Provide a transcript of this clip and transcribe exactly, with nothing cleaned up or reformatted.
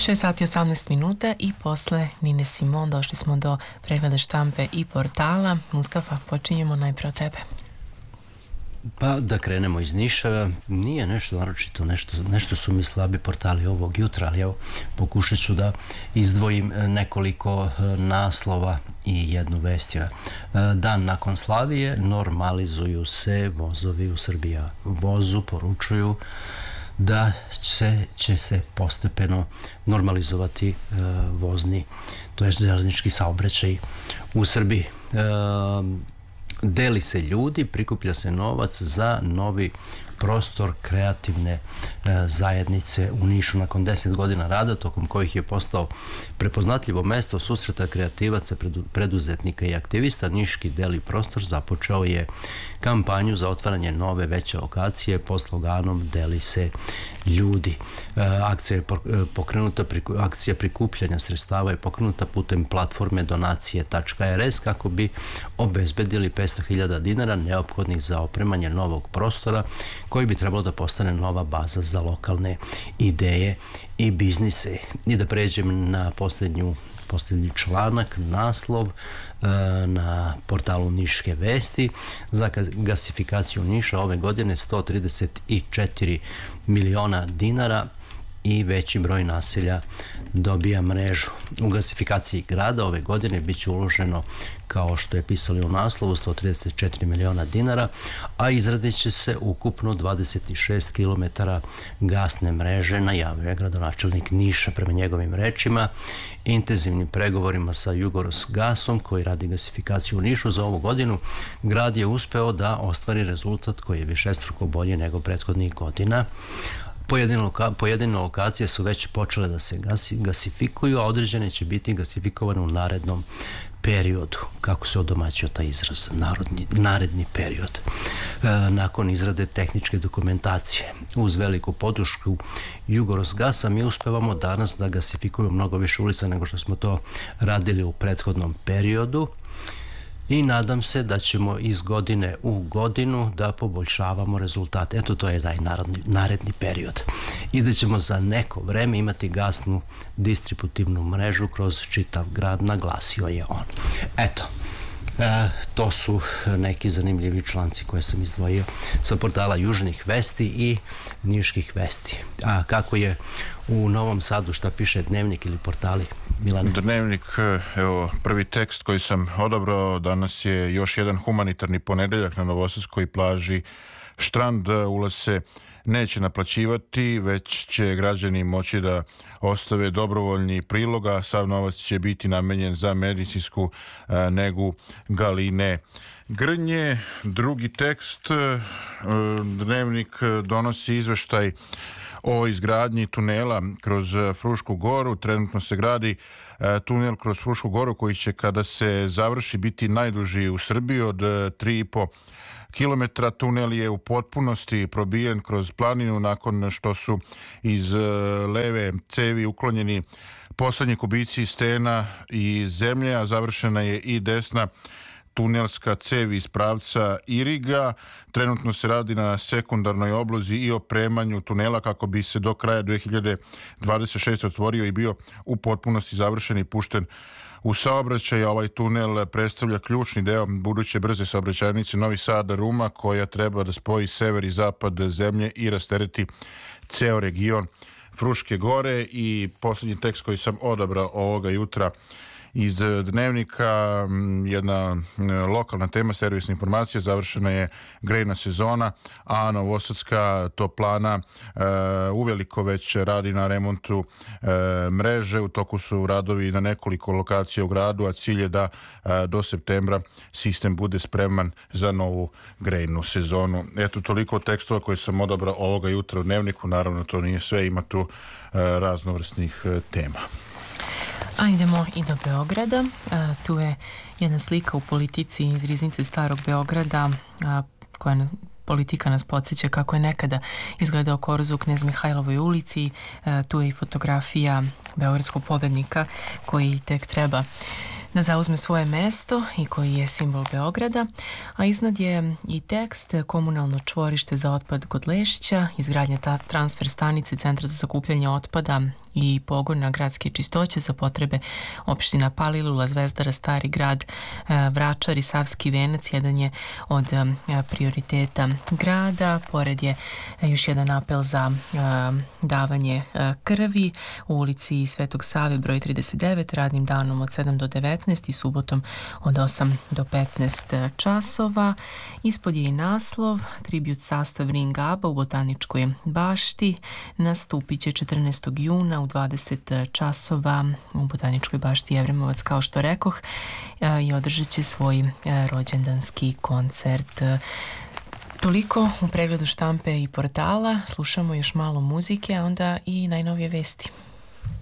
šest sati osamnaest minuta i posle Nine Simon došli smo do pregleda štampe i portala. Mustafa, počinjemo najpre od tebe. Pa da krenemo iz Niša, nije nešto naročito, nešto, nešto su mi slabi portali ovog jutra, ali evo pokušat ću da izdvojim nekoliko naslova i jednu vest. Dan nakon Slavije normalizuju se vozovi u Srbiji. Vozu poručuju da će, će se postepeno normalizovati uh, vozni, to je železnički saobraćaj u Srbiji. Uh, deli se ljudi, prikuplja se novac za novi prostor kreativne e, zajednice u Nišu nakon deset godina rada, tokom kojih je postao prepoznatljivo mesto susreta kreativaca, preduzetnika i aktivista. Niški deli prostor započeo je kampanju za otvaranje nove veće lokacije pod sloganom Deli se ljudi. E, akcija je pokrenuta, akcija prikupljanja sredstava je pokrenuta putem platforme donacije tačka er es kako bi obezbedili petsto hiljada dinara neophodnih za opremanje novog prostora koji bi trebalo da postane nova baza za lokalne ideje i biznise. I da pređem na posljednju posljednji članak, naslov na portalu Niške vesti. Za gasifikaciju Niša ove godine sto trideset četiri miliona dinara i veći broj naselja dobija mrežu. U gasifikaciji grada ove godine bit će uloženo, kao što je pisali u naslovu, sto trideset četiri miliona dinara, a izradit će se ukupno dvadeset šest kilometara gasne mreže, najavio je gradonačelnik Niša. Prema njegovim rečima, intenzivnim pregovorima sa Jugorosgasom, koji radi gasifikaciju u Nišu za ovu godinu, grad je uspeo da ostvari rezultat koji je višestruko bolji nego prethodnih godina. Pojedine, loka, pojedine lokacije su već počele da se gasi, gasifikuju, a određene će biti gasifikovane u narednom periodu. Kako se odomaćio taj izraz, narodni, naredni period. E, nakon izrade tehničke dokumentacije, uz veliku podršku Jugorosgasa, mi uspevamo danas da gasifikujemo mnogo više ulica nego što smo to radili u prethodnom periodu. I nadam se da ćemo iz godine u godinu da poboljšavamo rezultate. Eto, to je taj narodni, naredni period. I da ćemo za neko vreme imati gasnu distributivnu mrežu kroz čitav grad, naglasio je on. Eto, e, to su neki zanimljivi članci koje sam izdvojio sa portala Južnih vesti i Niških vesti. A kako je u Novom Sadu, šta piše Dnevnik ili portali? Milane? Dnevnik, evo, prvi tekst koji sam odabrao danas je još jedan humanitarni ponedeljak na novosadskoj plaži Štrand. Ulaz se neće naplaćivati, već će građani moći da ostave dobrovoljni priloga. Sav novac će biti namenjen za medicinsku a, negu Galine Grnje. Drugi tekst, a, Dnevnik donosi izveštaj o izgradnji tunela kroz Frušku goru. Trenutno se gradi e, tunel kroz Frušku goru koji će, kada se završi, biti najduži u Srbiji od tri i po kilometra. Tunel je u potpunosti probijen kroz planinu nakon što su iz e, leve cevi uklonjeni poslednji kubici stena i zemlje, a završena je i desna tunelska cev iz pravca Iriga. Trenutno se radi na sekundarnoj oblozi i opremanju tunela kako bi se do kraja dve hiljade dvadeset šeste. otvorio i bio u potpunosti završen i pušten u saobraćaj. Ovaj tunel predstavlja ključni deo buduće brze saobraćajnice Novi Sad-Ruma, koja treba da spoji sever i zapad zemlje i rastereti ceo region Fruške gore. I posljednji tekst koji sam odabrao ovoga jutra iz Dnevnika, jedna lokalna tema, servisna informacija. Završena je grejna sezona, a novosadska toplana e, uveliko već radi na remontu e, mreže. U toku su radovi na nekoliko lokacija u gradu, a cilj je da e, do septembra sistem bude spreman za novu grejnu sezonu. Eto, toliko tekstova koje sam odabrao ovoga jutra u Dnevniku. Naravno, to nije sve, ima tu e, raznovrsnih e, tema. A idemo i do Beograda. A, tu je jedna slika u Politici iz riznice Starog Beograda, a, koja politika nas podsjeća kako je nekada izgledao koruz u Knez Mihajlovoj ulici. A, tu je i fotografija beogradskog pobednika koji tek treba da zauzme svoje mesto i koji je simbol Beograda, a iznad je i tekst komunalno čvorište za otpad kod Lešća, izgradnja ta transfer stanice Centra za sakupljanje otpada i pogon gradske čistoće za potrebe opština Palilula, Zvezdara, Stari grad, Vračar i Savski venac jedan je od prioriteta grada. Pored je još jedan apel za davanje krvi u ulici Svetog Save broj trideset devet, radnim danom od sedam do devetnaest i subotom od osam do petnaest časova. Ispod je i naslov tribut sastav Ring Aba u Botaničkoj bašti. Nastupit će četrnaestog juna u dvadeset časova u Botaničkoj bašti Jevremovac, kao što rekoh, i održat će svoj rođendanski koncert. Toliko u pregledu štampe i portala. Slušamo još malo muzike, a onda i najnovije vesti.